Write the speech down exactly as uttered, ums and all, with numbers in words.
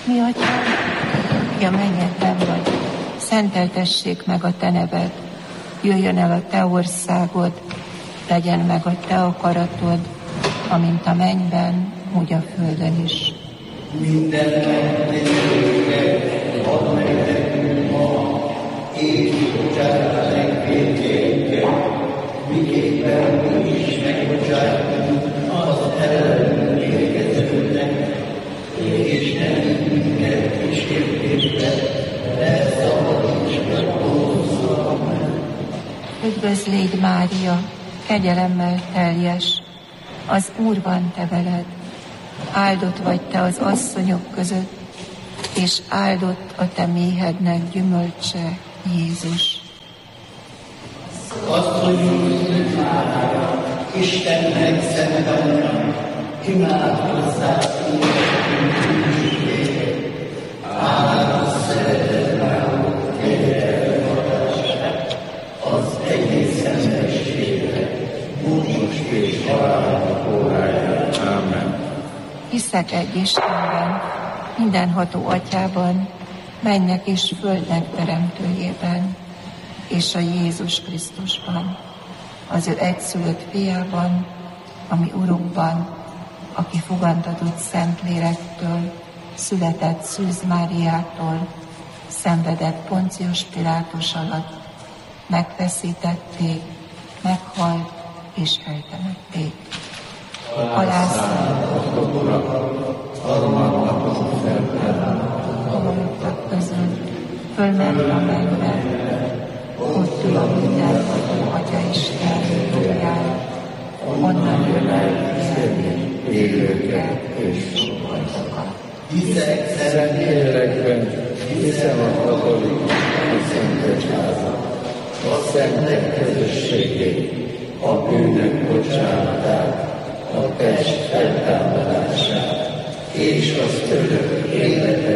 Mi atyánk, ki a mennyekben vagy, szenteltessék meg a te neved, jöjjön el a te országod, legyen meg a te akaratod, amint a mennyben, úgy a földön is. Minden megtérülőket add meg nekünk ma, és bocsáss meg vétkeinket, miképpen mi is megbocsátunk az ellenünk érkezőknek, és ne vigy minket kísértésbe, de szabadíts meg a gonosztól. Üdvözlégy Mária, kegyelemmel teljes, az Úr van te veled, áldott vagy te az asszonyok között, és áldott a te méhednek gyümölcse, Jézus. Asszonyunk Mária, Istennek szent anyja, imádkozzál szívünk bűnösségét, áldott szeretet nálunk kegyelem adását, az egész emberiségre, most és halálnak óráján. Ámen. Hiszek egy Istenben, mindenható Atyában, mennek és földnek teremtőjében, és a Jézus Krisztusban, az ő egyszülött fiában, ami Urunkban, aki fogantatott Szentlélektől, született Szűz Máriától, szenvedett Poncius Pilátus alatt, megfeszítették, meghalt és eltemették. Halálszállott harmadnapon feltámadt a halottak közül, fölment a mennybe, ott ül a mindenható Atya Isten jobbján, onnan jön el élni, élőket és sokakat. hiszek szent lélekben, hiszem a katolikus szentegyházat, a szentek közösségét, a bűnök bocsánatát, a test feltámadását és az örök életet.